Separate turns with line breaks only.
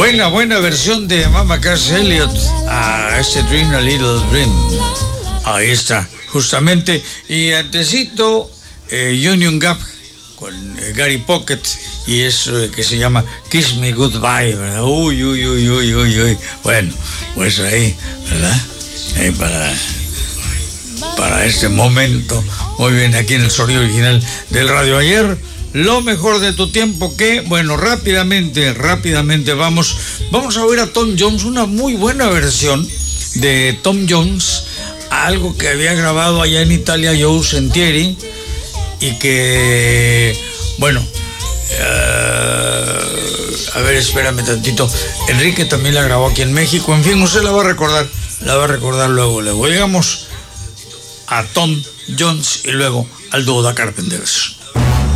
Buena versión de Mama Cass Elliot a este Dream a Little Dream. Ahí está, justamente. Y antesito, Union Gap con Gary Pocket y eso que se llama Kiss Me Goodbye, ¿verdad? Uy. Bueno, pues ahí, ¿verdad? Ahí para este momento. Muy bien, aquí en el sonido original del Radio Ayer. Lo mejor de tu tiempo que, bueno, rápidamente vamos a oír a Tom Jones, una muy buena versión de Tom Jones, algo que había grabado allá en Italia Joe Sentieri y que, bueno, a ver, espérame tantito, Enrique también la grabó aquí en México, en fin, usted la va a recordar luego. Llegamos a Tom Jones y luego al dúo The Carpenters.